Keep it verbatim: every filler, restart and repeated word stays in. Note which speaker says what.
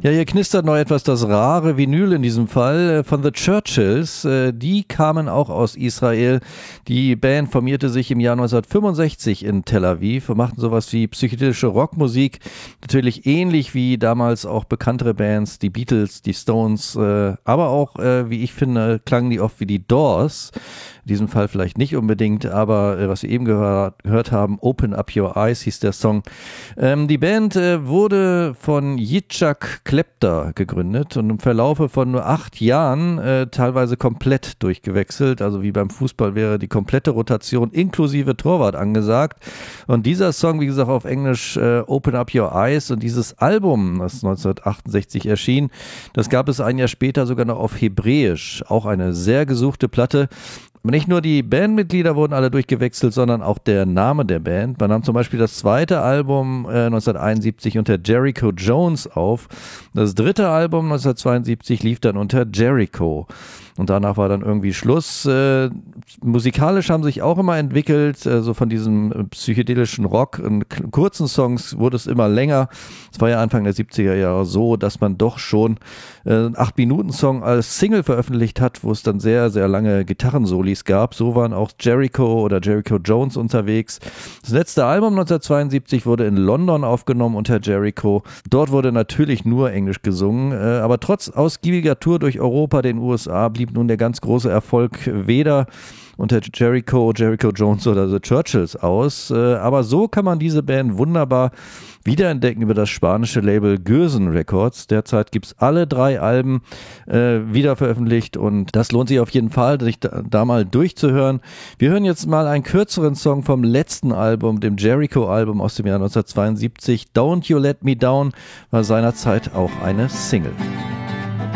Speaker 1: Ja, hier knistert noch etwas das rare Vinyl in diesem Fall von The Churchills. Die kamen auch aus Israel. Die Band formierte sich im Jahr neunzehnhundertfünfundsechzig in Tel Aviv und machten sowas wie psychedelische Rockmusik. Natürlich ähnlich wie damals auch bekanntere Bands, die Beatles, die Stones, aber auch, wie ich finde, klangen die oft wie die Doors. In diesem Fall vielleicht nicht unbedingt, aber äh, was wir eben gehört, gehört haben, Open Up Your Eyes hieß der Song. Ähm, die Band äh, wurde von Yitzhak Klepter gegründet und im Verlaufe von nur acht Jahren äh, teilweise komplett durchgewechselt. Also wie beim Fußball wäre die komplette Rotation inklusive Torwart angesagt. Und dieser Song, wie gesagt, auf Englisch äh, Open Up Your Eyes und dieses Album, das neunzehnhundertachtundsechzig erschien, das gab es ein Jahr später sogar noch auf Hebräisch. Auch eine sehr gesuchte Platte. Aber nicht nur die Bandmitglieder wurden alle durchgewechselt, sondern auch der Name der Band. Man nahm zum Beispiel das zweite Album äh, neunzehnhunderteinundsiebzig unter Jericho Jones auf. Das dritte Album neunzehnhundertzweiundsiebzig lief dann unter Jericho. Und danach war dann irgendwie Schluss. Äh, musikalisch haben sich auch immer entwickelt, äh, so von diesem psychedelischen Rock. In kurzen Songs wurde es immer länger. Es war ja Anfang der siebziger Jahre so, dass man doch schon äh, einen acht Minuten Song als Single veröffentlicht hat, wo es dann sehr, sehr lange Gitarrensolis gab. So waren auch Jericho oder Jericho Jones unterwegs. Das letzte Album neunzehnhundertzweiundsiebzig wurde in London aufgenommen unter Jericho. Dort wurde natürlich nur Englisch gesungen, äh, aber trotz ausgiebiger Tour durch Europa, den U S A, blieb nun der ganz große Erfolg weder unter Jericho, Jericho Jones oder The Churchills aus. Aber so kann man diese Band wunderbar wiederentdecken über das spanische Label Gürsen Records. Derzeit gibt es alle drei Alben äh, wieder veröffentlicht und das lohnt sich auf jeden Fall, sich da, da mal durchzuhören. Wir hören jetzt mal einen kürzeren Song vom letzten Album, dem Jericho-Album aus dem Jahr neunzehnhundertzweiundsiebzig. Don't You Let Me Down war seinerzeit auch eine Single.